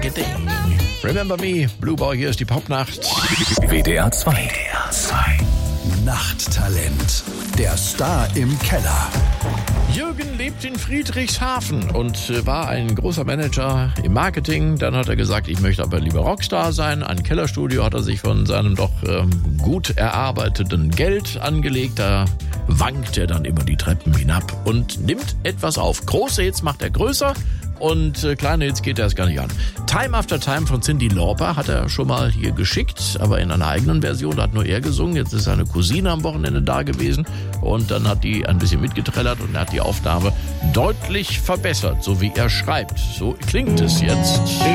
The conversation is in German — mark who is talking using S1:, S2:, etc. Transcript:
S1: Remember Me, Blue Boy, hier ist die Popnacht.
S2: WDR 2.
S3: Nachttalent. Der Star im Keller.
S1: Jürgen lebt in Friedrichshafen und war ein großer Manager im Marketing. Dann hat er gesagt, ich möchte aber lieber Rockstar sein. Ein Kellerstudio hat er sich von seinem doch gut erarbeiteten Geld angelegt. Da wankt er dann immer die Treppen hinab und nimmt etwas auf. Große Hits macht er größer. Und kleine Hits geht er erst gar nicht an. Time After Time von Cyndi Lauper hat er schon mal hier geschickt, aber in einer eigenen Version, da hat nur er gesungen. Jetzt ist seine Cousine am Wochenende da gewesen und dann hat die ein bisschen mitgetrellert und er hat die Aufnahme deutlich verbessert, so wie er schreibt. So klingt es jetzt.